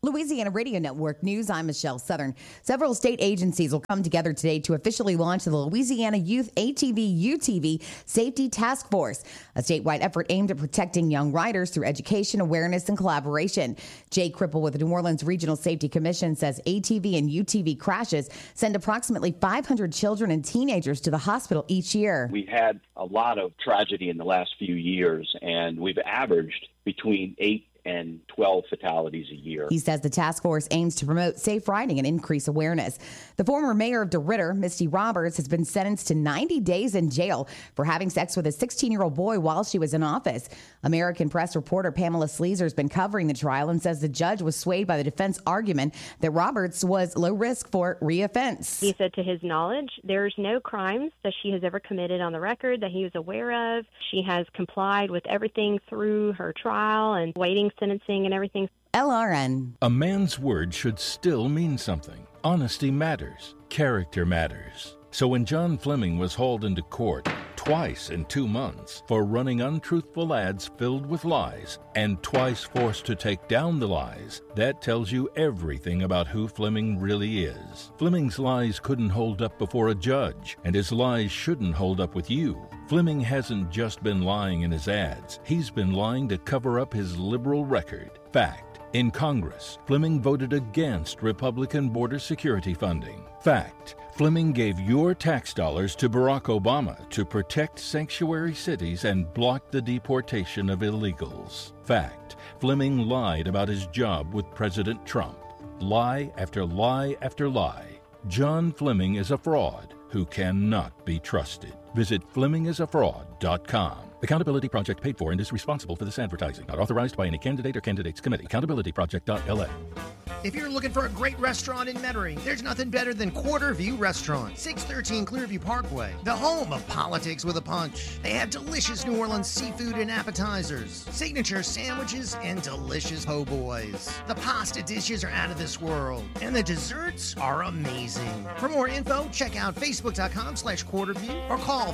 Louisiana Radio Network News, I'm Michelle Southern. Several state agencies will come together today to officially launch the Louisiana Youth ATV UTV Safety Task Force, a statewide effort aimed at protecting young riders through education, awareness, and collaboration. Jay Cripple with the New Orleans Regional Safety Commission says ATV and UTV crashes send approximately 500 children and teenagers to the hospital each year. We've had a lot of tragedy in the last few years, and we've averaged between 8 and 12 fatalities a year. He says the task force aims to promote safe riding and increase awareness. The former mayor of DeRidder, Misty Roberts, has been sentenced to 90 days in jail for having sex with a 16-year-old boy while she was in office. American Press reporter Pamela Sleezer has been covering the trial and says the judge was swayed by the defense argument that Roberts was low risk for reoffense. He said to his knowledge, there's no crimes that she has ever committed on the record that he was aware of. She has complied with everything through her trial and waiting sentencing and everything. LRN. A man's word should still mean something. Honesty matters. Character matters. So when John Fleming was hauled into court twice in 2 months for running untruthful ads filled with lies and twice forced to take down the lies, that tells you everything about who Fleming really is. Fleming's lies couldn't hold up before a judge, and his lies shouldn't hold up with you. Fleming hasn't just been lying in his ads. He's been lying to cover up his liberal record. Fact. In Congress, Fleming voted against Republican border security funding. Fact. Fleming gave your tax dollars to Barack Obama to protect sanctuary cities and block the deportation of illegals. Fact. Fleming lied about his job with President Trump. Lie after lie after lie. John Fleming is a fraud who cannot be trusted. Visit FlemingIsAFraud.com. Accountability Project paid for and is responsible for this advertising. Not authorized by any candidate or candidates committee. AccountabilityProject.la. If you're looking for a great restaurant in Metairie, there's nothing better than Quarter View Restaurant, 613 Clearview Parkway, the home of politics with a punch. They have delicious New Orleans seafood and appetizers, signature sandwiches, and delicious po' boys. The pasta dishes are out of this world, and the desserts are amazing. For more info, check out facebook.com/Quarterview or call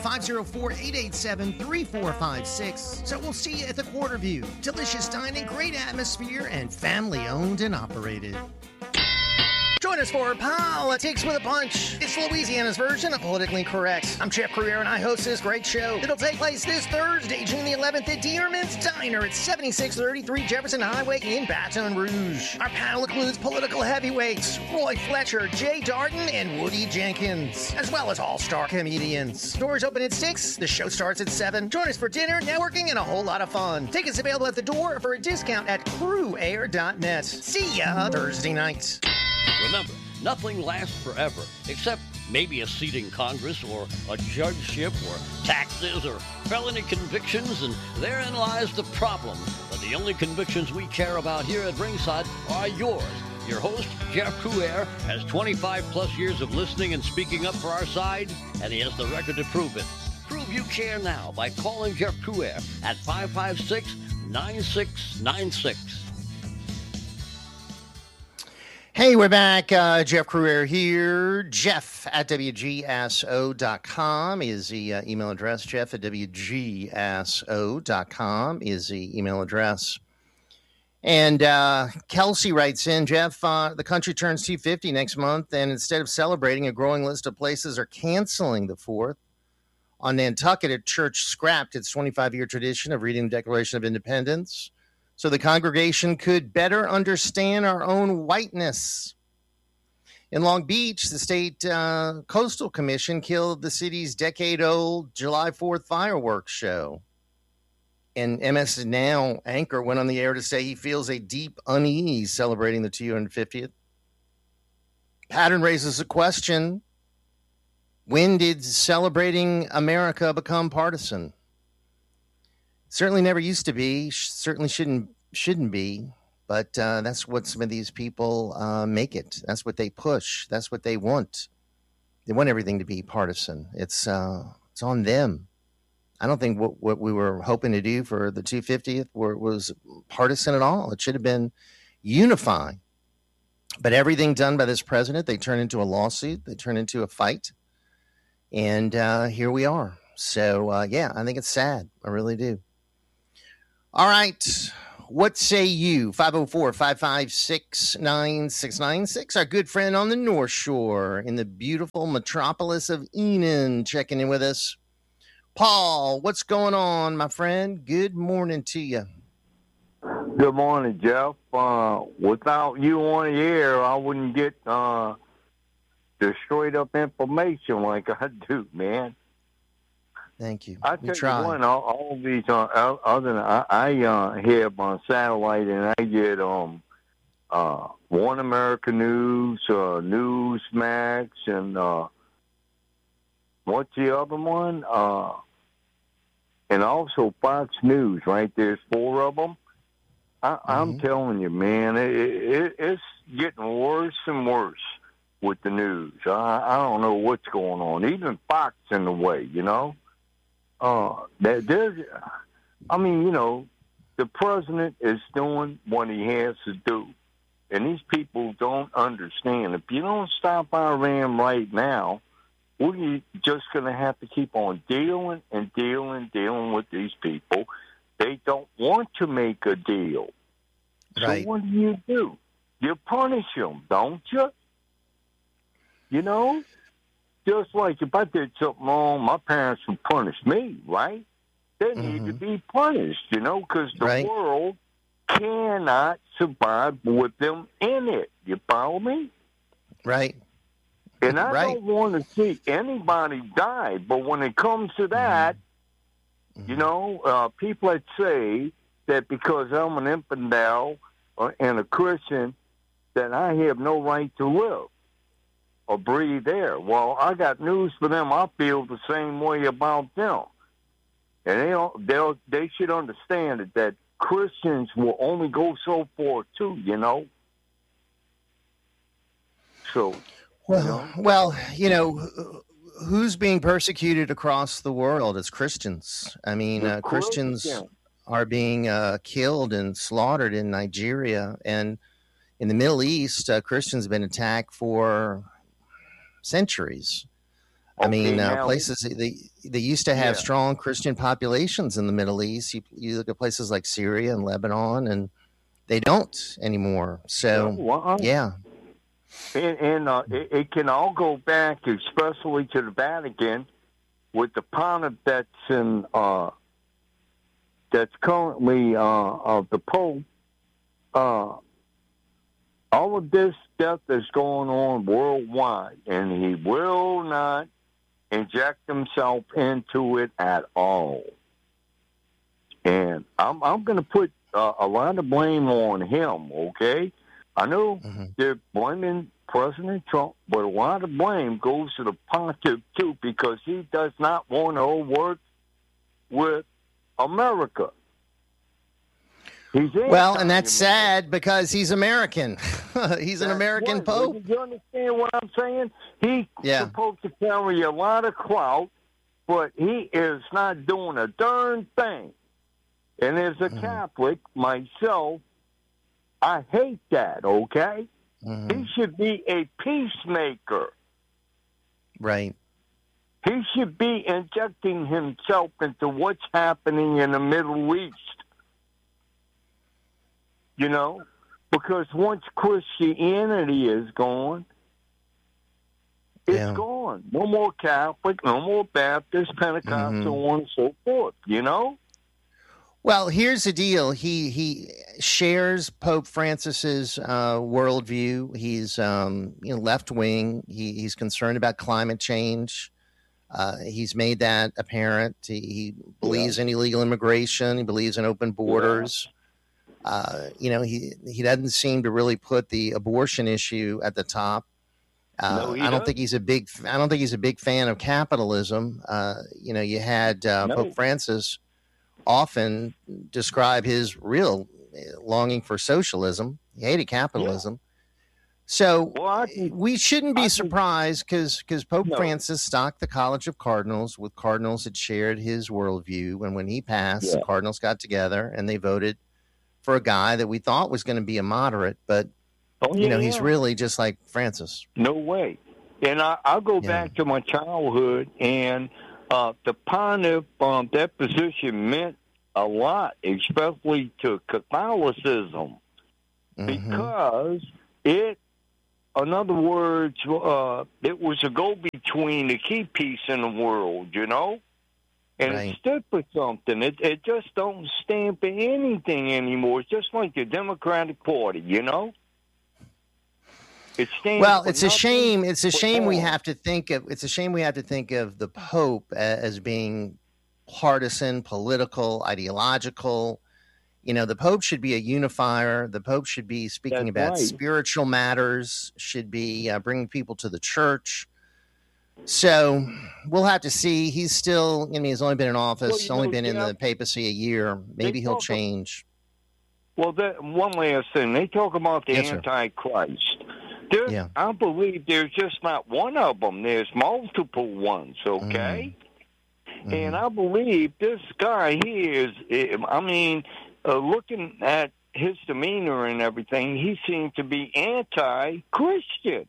504-887-3456. So we'll see you at the Quarter View. Delicious dining, great atmosphere, and family-owned and operated. Join us for Politics with a Punch. It's Louisiana's version of Politically Correct. I'm Jeff Crouere, and I host this great show. It'll take place this Thursday, June the 11th at Dearman's Diner at 7633 Jefferson Highway in Baton Rouge. Our panel includes political heavyweights Roy Fletcher, Jay Darden, and Woody Jenkins, as well as all-star comedians. Doors open at 6. The show starts at 7. Join us for dinner, networking, and a whole lot of fun. Tickets available at the door for a discount at crewair.net. See ya Thursday night. Remember, nothing lasts forever, except maybe a seat in Congress or a judgeship or taxes or felony convictions, and therein lies the problem. But the only convictions we care about here at Ringside are yours. Your host, Jeff Crouere, has 25-plus years of listening and speaking up for our side, and he has the record to prove it. Prove you care now by calling Jeff Crouere at 556-9696. Hey, we're back. Jeff Crouere here. Jeff at WGSO.com is the email address. Jeff at WGSO.com is the email address. And Kelsey writes in, Jeff, the country turns 250 next month, and instead of celebrating, a growing list of places are canceling the 4th. On Nantucket, a church scrapped its 25-year tradition of reading the Declaration of Independence, so the congregation could better understand our own whiteness. In Long Beach, the state coastal commission killed the city's decade-old July 4th fireworks show. And MS Now anchor went on the air to say he feels a deep unease celebrating the 250th. Pattern raises a question. When did celebrating America become partisan? Certainly never used to be, certainly shouldn't be, but that's what some of these people make it. That's what they push. That's what they want. They want everything to be partisan. It's on them. I don't think what we were hoping to do for the 250th was partisan at all. It should have been unifying. But everything done by this president, they turn into a lawsuit. They turn into a fight. And here we are. So, yeah, I think it's sad. I really do. All right. What say you? 504-556-9696. Our good friend on the North Shore in the beautiful metropolis of Enon checking in with us. Paul, what's going on, my friend? Good morning to you. Good morning, Jeff. Without you on the air, I wouldn't get the straight-up information like I do, man. Thank you. I tell you one, all these other than I have on satellite, and I get One America News, Newsmax, and what's the other one? And also Fox News. Right, there's 4 of them. I'm telling you, man, it's getting worse and worse with the news. I don't know what's going on. Even Fox in the way, you know. The president is doing what he has to do, and these people don't understand. If you don't stop Iran right now, we're just going to have to keep on dealing with these people. They don't want to make a deal. Right. So what do? You punish them, don't you? You know? Just like if I did something wrong, my parents would punish me, right? They need to be punished, you know, because the world cannot survive with them in it. You follow me? Right. And I don't want to see anybody die, but when it comes to that, you know, people that say that because I'm an infidel and a Christian, that I have no right to live or breathe air. Well, I got news for them. I feel the same way about them. And they should understand that Christians will only go so far, too, you know? So, who's being persecuted across the world? It's Christians. I mean, Christians are being killed and slaughtered in Nigeria. And in the Middle East, Christians have been attacked for centuries. I mean, places they used to have strong Christian populations in the Middle East. You look at places like Syria and Lebanon, and they don't anymore. So, And it can all go back, especially to the Vatican, with the pontiff that's currently of the Pope. All of this stuff that's going on worldwide, and he will not inject himself into it at all. And I'm going to put a lot of blame on him, okay? I know they're blaming President Trump, but a lot of blame goes to the pontiff, too, because he does not want to work with America. And that's sad because he's American. He's an American Pope. You understand what I'm saying? He's supposed to carry a lot of clout, but he is not doing a darn thing. And as a Catholic myself, I hate that, okay? He should be a peacemaker. Right. He should be injecting himself into what's happening in the Middle East. You know, because once Christianity is gone, it's gone. No more Catholic, no more Baptist, Pentecostal, so on and so forth, you know? Well, here's the deal. He shares Pope Francis's worldview. He's left wing. He's concerned about climate change. He's made that apparent. He believes in illegal immigration. He believes in open borders. He doesn't seem to really put the abortion issue at the top. I don't think he's a big fan of capitalism. You had Pope Francis often describe his real longing for socialism. He hated capitalism. So we shouldn't be surprised because Pope Francis stocked the College of Cardinals with cardinals that shared his worldview. And when he passed, the cardinals got together and they voted for a guy that we thought was going to be a moderate, but he's really just like Francis. No way. And I'll go back to my childhood, and the pontiff, that position meant a lot, especially to Catholicism, because it, in other words, it was a go-between to keep peace in the world, you know? And it stood for something. It just don't stand for anything anymore. It's just like the Democratic Party, you know? It's a shame. It's a shame we have to think of. It's a shame we have to think of the Pope as being partisan, political, ideological. You know, the Pope should be a unifier. The Pope should be speaking about spiritual matters. Should be bringing people to the church. So we'll have to see. He's still. I mean, he's only been in office. Only been in the papacy a year. Maybe he'll change. Well, one last thing. They talk about the Antichrist. I believe there's just not one of them. There's multiple ones, okay? And I believe this guy here is, I mean, looking at his demeanor and everything, he seems to be anti-Christian.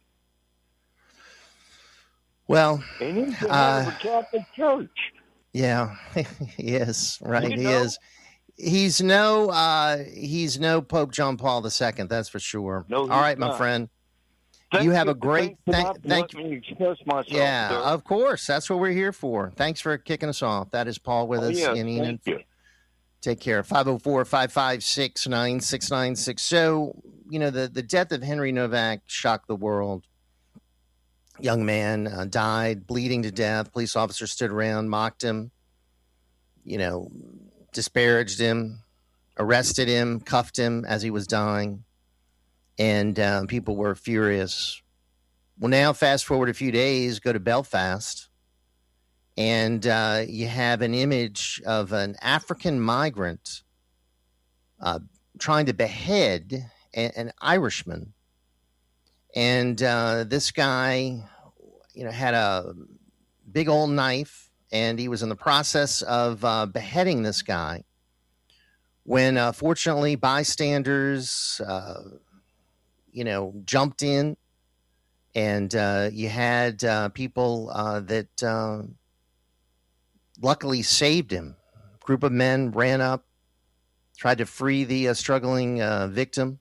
Well, and he's the head of a Catholic church. Yeah, he is, right? He is. He's no Pope John Paul II, that's for sure. No, all right, my friend. You have a great thank me express myself. Yeah, sir. Of course. That's what we're here for. Thanks for kicking us off. That is Paul with us. Yes, thank you. Take care. 504-556-9696. So, you know, the death of Henry Novak shocked the world. Young man died, bleeding to death. Police officers stood around, mocked him, you know, disparaged him, arrested him, cuffed him as he was dying. And people were furious. Well, now fast forward a few days, go to Belfast, and you have an image of an African migrant trying to behead an Irishman. And this guy, you know, had a big old knife, and he was in the process of beheading this guy when, fortunately, bystanders you know, jumped in, and you had people that luckily saved him. A group of men ran up, tried to free the struggling victim.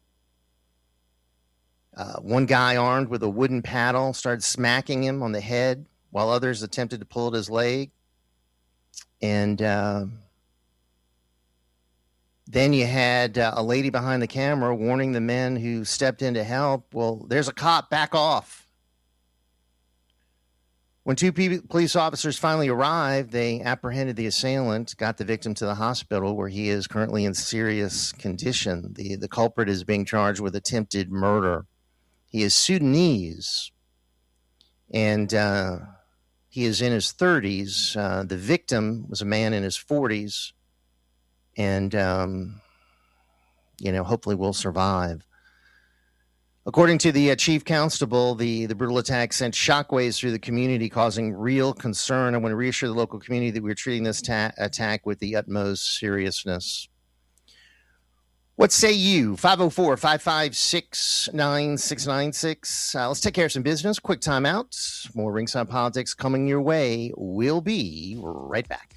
One guy armed with a wooden paddle started smacking him on the head while others attempted to pull at his leg. And then you had a lady behind the camera warning the men who stepped in to help, well, there's a cop, back off. When two police officers finally arrived, they apprehended the assailant, got the victim to the hospital where he is currently in serious condition. The culprit is being charged with attempted murder. He is Sudanese, and he is in his 30s. The victim was a man in his 40s. And, you know, hopefully will survive. According to the chief constable, the brutal attack sent shockwaves through the community, causing real concern. I want to reassure the local community that we're treating this attack with the utmost seriousness. What say you? 504-556-9696. Let's take care of some business. Quick timeout. More Ringside Politics coming your way. We'll be right back.